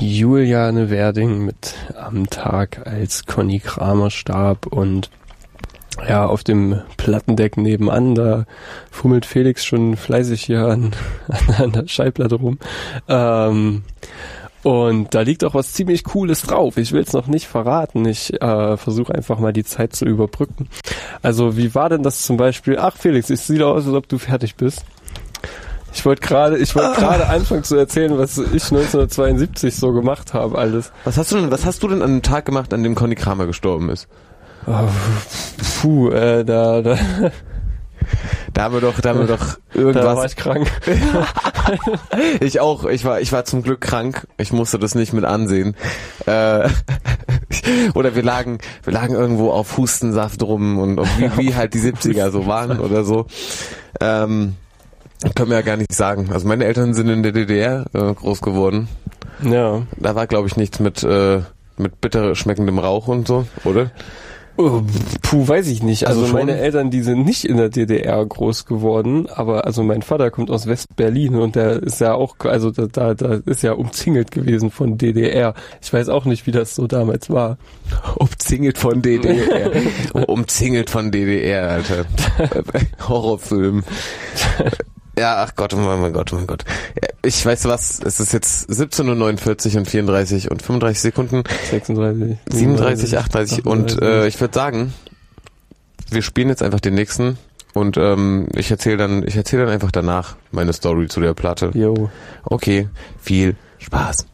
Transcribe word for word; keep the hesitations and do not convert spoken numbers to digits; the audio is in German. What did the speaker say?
Juliane Werding mit Am Tag, als Conny Kramer starb, und ja, auf dem Plattendeck nebenan, da fummelt Felix schon fleißig hier an, an der Schallplatte rum. Ähm, und da liegt auch was ziemlich Cooles drauf. Ich will es noch nicht verraten. Ich äh, versuche einfach mal die Zeit zu überbrücken. Also wie war denn das zum Beispiel? Ach Felix, es sieht aus, als ob du fertig bist. Ich wollte gerade, ich wollte gerade anfangen zu erzählen, was ich neunzehnhundertzweiundsiebzig so gemacht habe, alles. Was hast du denn, was hast du denn an dem Tag gemacht, an dem Conny Kramer gestorben ist? Oh, puh, äh, da, da. Da haben wir doch, da haben wir doch irgendwas. Da war ich krank. Ich auch. Ich war, ich war zum Glück krank. Ich musste das nicht mit ansehen. Äh, oder wir lagen, wir lagen irgendwo auf Hustensaft rum und wie, wie halt die siebziger so waren oder so. Ähm, können wir ja gar nicht sagen. Also meine Eltern sind in der D D R äh, groß geworden. Ja. Da war, glaube ich, nichts mit, äh, mit bitter schmeckendem Rauch und so, oder? Oh, puh, weiß ich nicht. Also, Also meine schon? Eltern, die sind nicht in der D D R groß geworden, aber also mein Vater kommt aus West-Berlin und der ist ja auch, also da, da, da ist ja umzingelt gewesen von D D R. Ich weiß auch nicht, wie das so damals war. Umzingelt von D D R. Umzingelt von D D R, Alter. Horrorfilm. Ja, ach Gott, oh mein Gott, oh mein Gott. Ich weiß was, es ist jetzt siebzehn Uhr neunundvierzig und vierunddreißig und fünfunddreißig Sekunden. sechsunddreißig. siebenunddreißig, achtunddreißig. achtunddreißig. Und äh, ich würde sagen, wir spielen jetzt einfach den nächsten und ähm, ich erzähle dann, ich erzähle dann einfach danach meine Story zu der Platte. Jo. Okay, viel Spaß.